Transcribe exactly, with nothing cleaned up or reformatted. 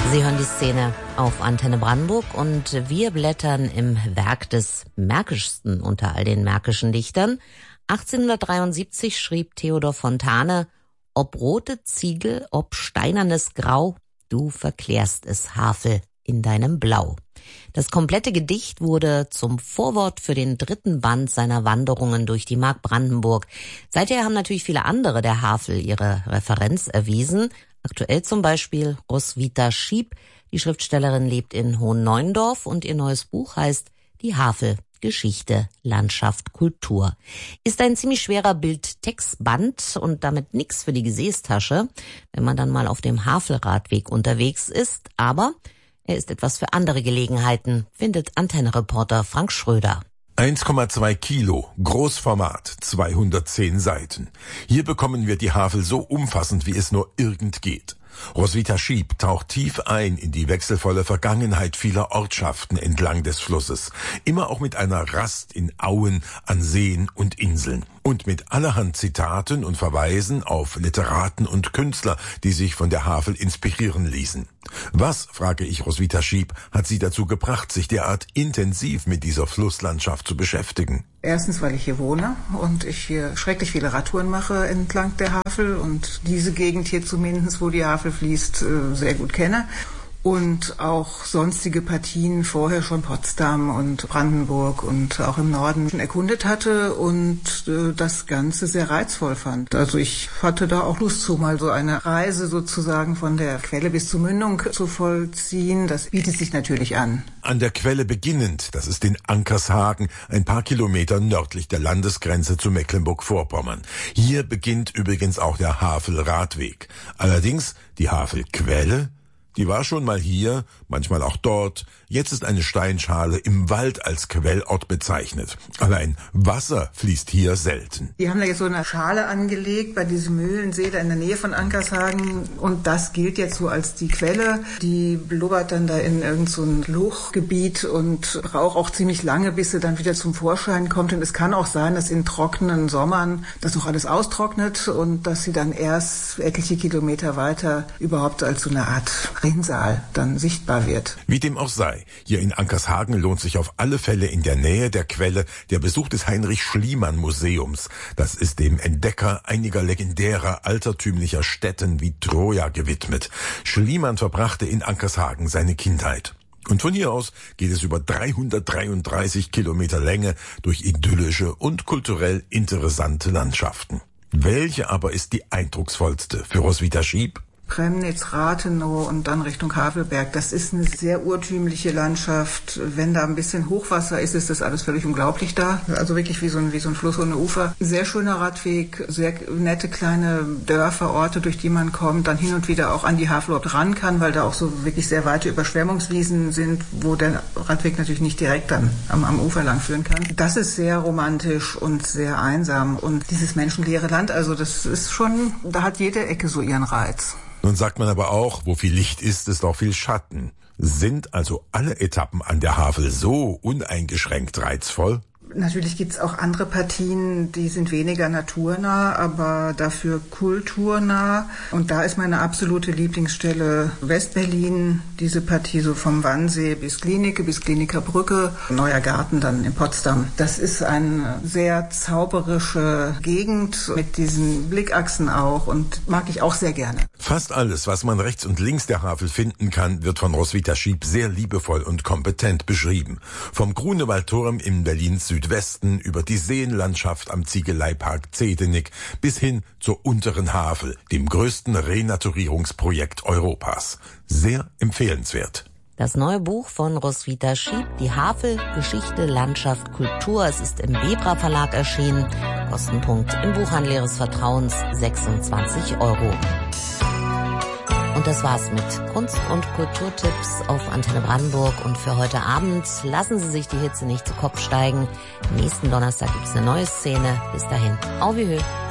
Sie hören die Szene auf Antenne Brandenburg und wir blättern im Werk des märkischsten unter all den märkischen Dichtern. achtzehnhundertdreiundsiebzig schrieb Theodor Fontane: Ob rote Ziegel, ob steinernes Grau, du verklärst es, Havel, in deinem Blau. Das komplette Gedicht wurde zum Vorwort für den dritten Band seiner Wanderungen durch die Mark Brandenburg. Seither haben natürlich viele andere der Havel ihre Referenz erwiesen. Aktuell zum Beispiel Roswitha Schiep. Die Schriftstellerin lebt in Hohenneuendorf und ihr neues Buch heißt Die Havel, Geschichte, Landschaft, Kultur. Ist ein ziemlich schwerer Bildtextband und damit nix für die Gesäßtasche, wenn man dann mal auf dem Havelradweg unterwegs ist. Aber er ist etwas für andere Gelegenheiten, findet Antenne-Reporter Frank Schröder. eins Komma zwei Kilo, Großformat, zweihundertzehn Seiten. Hier bekommen wir die Havel so umfassend, wie es nur irgend geht. Roswitha Schiep taucht tief ein in die wechselvolle Vergangenheit vieler Ortschaften entlang des Flusses. Immer auch mit einer Rast in Auen, an Seen und Inseln. Und mit allerhand Zitaten und Verweisen auf Literaten und Künstler, die sich von der Havel inspirieren ließen. Was, frage ich Roswitha Schiep, hat sie dazu gebracht, sich derart intensiv mit dieser Flusslandschaft zu beschäftigen? Erstens, weil ich hier wohne und ich hier schrecklich viele Radtouren mache entlang der Havel und diese Gegend hier zumindest, wo die Havel fließt, sehr gut kenne. Und auch sonstige Partien vorher schon Potsdam und Brandenburg und auch im Norden schon erkundet hatte und äh, das Ganze sehr reizvoll fand. Also ich hatte da auch Lust zu, mal so eine Reise sozusagen von der Quelle bis zur Mündung zu vollziehen. Das bietet sich natürlich an. An der Quelle beginnend, das ist in Ankershagen, ein paar Kilometer nördlich der Landesgrenze zu Mecklenburg-Vorpommern. Hier beginnt übrigens auch der Havel-Radweg. Allerdings die Havel-Quelle, die war schon mal hier, manchmal auch dort. Jetzt ist eine Steinschale im Wald als Quellort bezeichnet. Allein Wasser fließt hier selten. Die haben da jetzt so eine Schale angelegt bei diesem Mühlensee da in der Nähe von Ankershagen. Und das gilt jetzt so als die Quelle. Die blubbert dann da in irgend so ein Lochgebiet und braucht auch ziemlich lange, bis sie dann wieder zum Vorschein kommt. Und es kann auch sein, dass in trockenen Sommern das auch alles austrocknet und dass sie dann erst etliche Kilometer weiter überhaupt als so eine Art Rinnsal dann sichtbar wird. Wie dem auch sei, hier in Ankershagen lohnt sich auf alle Fälle in der Nähe der Quelle der Besuch des Heinrich-Schliemann-Museums. Das ist dem Entdecker einiger legendärer altertümlicher Stätten wie Troja gewidmet. Schliemann verbrachte in Ankershagen seine Kindheit. Und von hier aus geht es über dreihundertdreiunddreißig Kilometer Länge durch idyllische und kulturell interessante Landschaften. Welche aber ist die eindrucksvollste für Roswitha Schiep? Premnitz, Rathenow und dann Richtung Havelberg. Das ist eine sehr urtümliche Landschaft. Wenn da ein bisschen Hochwasser ist, ist das alles völlig unglaublich da. Also wirklich wie so ein, wie so ein Fluss ohne Ufer. Sehr schöner Radweg, sehr nette kleine Dörfer, Orte, durch die man kommt, dann hin und wieder auch an die Havel ran kann, weil da auch so wirklich sehr weite Überschwemmungswiesen sind, wo der Radweg natürlich nicht direkt dann am, am Ufer lang führen kann. Das ist sehr romantisch und sehr einsam. Und dieses menschenleere Land, also das ist schon, da hat jede Ecke so ihren Reiz. Nun sagt man aber auch, wo viel Licht ist, ist auch viel Schatten. Sind also alle Etappen an der Havel so uneingeschränkt reizvoll? Natürlich gibt's auch andere Partien, die sind weniger naturnah, aber dafür kulturnah. Und da ist meine absolute Lieblingsstelle Westberlin, diese Partie so vom Wannsee bis Glienicke, bis Glienicke Brücke, Neuer Garten dann in Potsdam. Das ist eine sehr zauberische Gegend mit diesen Blickachsen auch und mag ich auch sehr gerne. Fast alles, was man rechts und links der Havel finden kann, wird von Roswitha Schiep sehr liebevoll und kompetent beschrieben. Vom Grunewaldturm in Berlins Südwesten über die Seenlandschaft am Ziegeleipark Zehdenick bis hin zur unteren Havel, dem größten Renaturierungsprojekt Europas. Sehr empfehlenswert. Das neue Buch von Roswitha Schiep, Die Havel, Geschichte, Landschaft, Kultur. Es ist im Bebra Verlag erschienen. Kostenpunkt im Buchhandel Ihres Vertrauens sechsundzwanzig Euro. Und das war's mit Kunst- und Kulturtipps auf Antenne Brandenburg. Und für heute Abend lassen Sie sich die Hitze nicht zu Kopf steigen. Nächsten Donnerstag gibt's eine neue Szene. Bis dahin, au wie hö.